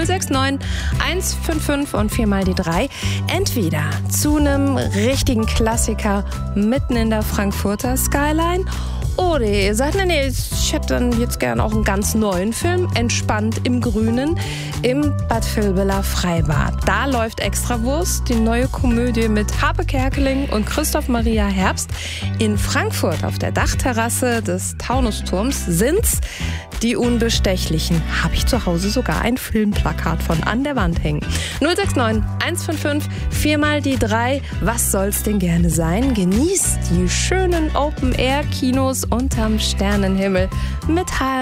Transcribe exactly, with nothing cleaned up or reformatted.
null sechs neun eins fünf fünf und viermal die drei. Entweder zu einem richtigen Klassiker mitten in der Frankfurter Skyline oder ihr sagt, nee, nee, ich hätte dann jetzt gerne auch einen ganz neuen Film, entspannt im Grünen, im Bad Vilbela Freibad. Da läuft Extrawurst, die neue Komödie mit Harpe Kerkeling und Christoph Maria Herbst. In Frankfurt auf der Dachterrasse des Taunusturms sind's Die Unbestechlichen. Habe ich zu Hause sogar ein Filmplakat von an der Wand hängen. null sechs neun eins fünf fünf viermal die drei. Was soll's denn gerne sein? Genießt die schönen Open-Air-Kinos unterm Sternenhimmel mit H